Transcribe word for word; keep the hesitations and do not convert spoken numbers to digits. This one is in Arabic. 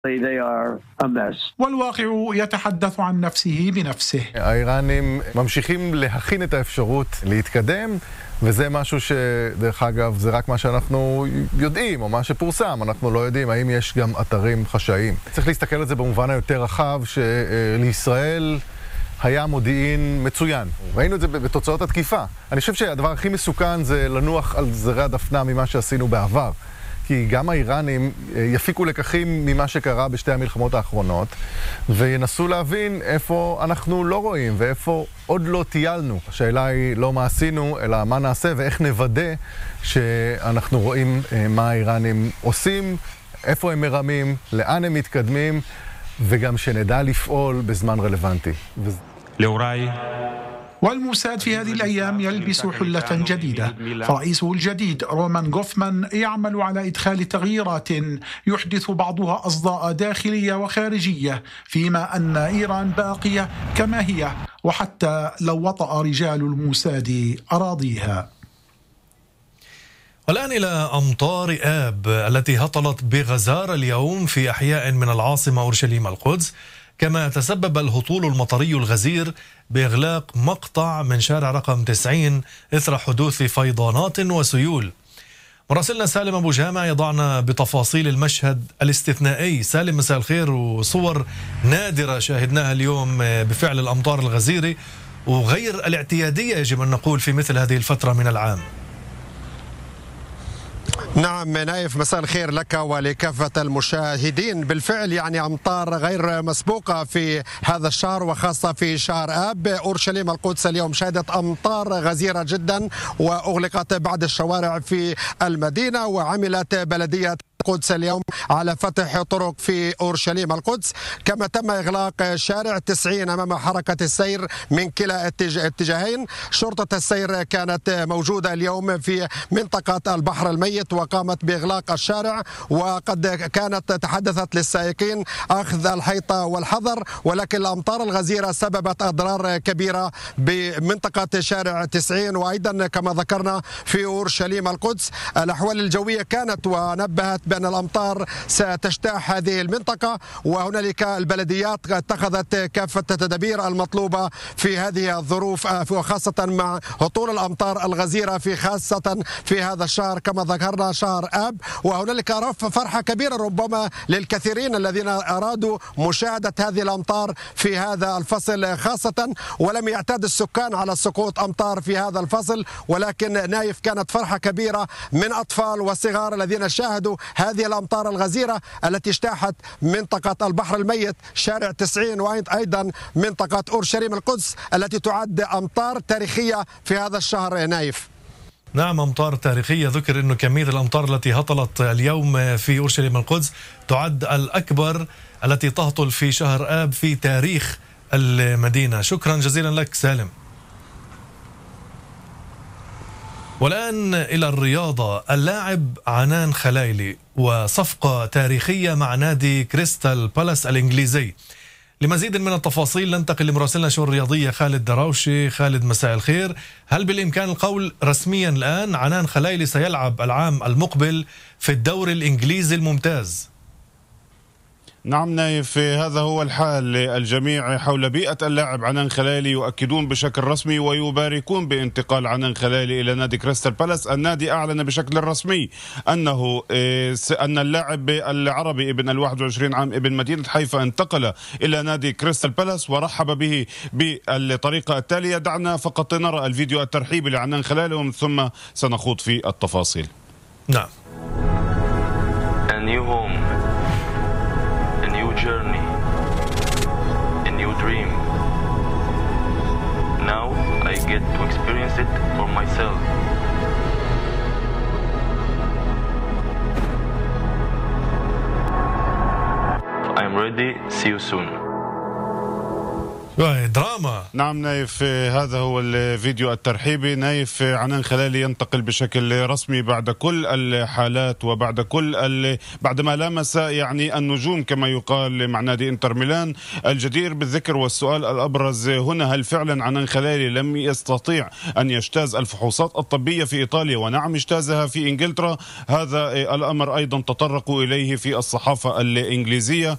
والواقع يتحدث عن نفسه بنفسه. האיראנים ממשיכים להכין את האפשרות להתקדם, וזה משהו שדרך אגב זה רק מה שאנחנו יודעים או מה שפורסם. אנחנו לא יודעים האם יש גם אתרים חשאיים. צריך להסתכל על זה במובן היותר רחב, שלישראל היה מודיעין מצוין. ראינו את זה בתוצאות התקיפה. אני חושב שהדבר הכי מסוכן זה לנוח על זרי הדפנה ממה שעשינו בעבר. כי גם האיראנים יפיקו לקחים ממה שקרה בשתי המלחמות האחרונות, וינסו להבין איפה אנחנו לא רואים ואיפה עוד לא טיילנו. השאלה היא לא מה עשינו, אלא מה נעשה ואיך נוודא שאנחנו רואים מה האיראנים עושים, איפה הם מרמים, לאן הם מתקדמים, וגם שנדע לפעול בזמן רלוונטי. לאוריי والموساد في هذه الأيام يلبس حلة جديدة، فرئيسه الجديد رومان غوفمان يعمل على إدخال تغييرات يحدث بعضها أصداء داخلية وخارجية، فيما أن إيران باقية كما هي وحتى لو وطأ رجال الموساد أراضيها. والآن إلى أمطار آب التي هطلت بغزارة اليوم في أحياء من العاصمة أورشليم القدس، كما تسبب الهطول المطري الغزير بإغلاق مقطع من شارع رقم تسعين إثر حدوث فيضانات وسيول. مراسلنا سالم أبو جامع يضعنا بتفاصيل المشهد الاستثنائي. سالم، مساء الخير. وصور نادرة شاهدناها اليوم بفعل الأمطار الغزيرة وغير الاعتيادية يجب أن نقول في مثل هذه الفترة من العام. نعم نايف، مساء الخير لك ولكافة المشاهدين. بالفعل يعني أمطار غير مسبوقة في هذا الشهر وخاصة في شهر آب. أورشليم القدس اليوم شهدت أمطار غزيرة جدا وأغلقت بعض الشوارع في المدينة، وعملت بلدية القدس اليوم على فتح طرق في أورشليم القدس، كما تم إغلاق شارع تسعين أمام حركة السير من كلا اتجاهين. شرطة السير كانت موجودة اليوم في منطقة البحر الميت وقامت بإغلاق الشارع، وقد كانت تحدثت للسائقين أخذ الحيطة والحذر، ولكن الأمطار الغزيرة سببت أضرار كبيرة بمنطقة شارع تسعين وأيضا كما ذكرنا في أورشليم القدس. الأحوال الجوية كانت ونبهت بأن الأمطار ستجتاح هذه المنطقة، وهنالك البلديات اتخذت كافة التدابير المطلوبة في هذه الظروف، وخاصة مع هطول الأمطار الغزيرة في خاصة في هذا الشهر كما ذكرنا شهر آب. وهنالك فرحة كبيرة ربما للكثيرين الذين أرادوا مشاهدة هذه الأمطار في هذا الفصل خاصة، ولم يعتاد السكان على سقوط أمطار في هذا الفصل، ولكن نايف كانت فرحة كبيرة من أطفال وصغار الذين شاهدوا هذه الأمطار الغزيرة التي اجتاحت منطقة البحر الميت شارع تسعين وأيضا منطقة أورشليم القدس التي تعد أمطار تاريخية في هذا الشهر نايف. نعم، أمطار تاريخية. ذكر أنه كمية الأمطار التي هطلت اليوم في أورشليم القدس تعد الأكبر التي تهطل في شهر آب في تاريخ المدينة. شكرا جزيلا لك سالم. والآن إلى الرياضة. اللاعب عنان خلايلي وصفقة تاريخية مع نادي كريستال بالاس الإنجليزي. لمزيد من التفاصيل ننتقل لمراسلنا الشؤون الرياضية خالد دراوشي. خالد، مساء الخير. هل بالإمكان القول رسميا الآن عنان خلايلي سيلعب العام المقبل في الدوري الإنجليزي الممتاز؟ نعم نايف، هذا هو الحال. الجميع حول بيئة اللاعب عنان خلايلي يؤكدون بشكل رسمي ويباركون بانتقال عنان خلايلي إلى نادي كريستال بالاس. النادي أعلن بشكل رسمي أنه أن اللاعب العربي ابن الواحد وعشرين عام ابن مدينة حيفا انتقل إلى نادي كريستال بالاس ورحب به بالطريقة التالية. دعنا فقط نرى الفيديو الترحيبي لعنان خلايلي ومن ثم سنخوض في التفاصيل. نعم. Journey, a new dream. Now I get to experience it for myself. I'm ready. See you soon. دراما. نعم نايف، هذا هو الفيديو الترحيبي. نايف عنان خلالي ينتقل بشكل رسمي بعد كل الحالات وبعد كل ال... بعد ما لامس يعني النجوم كما يقال مع نادي انتر ميلان. الجدير بالذكر والسؤال الأبرز هنا، هل فعلا عنان خلالي لم يستطيع أن يجتاز الفحوصات الطبية في إيطاليا ونعم اجتازها في إنجلترا؟ هذا الأمر أيضا تطرقوا إليه في الصحافة الإنجليزية.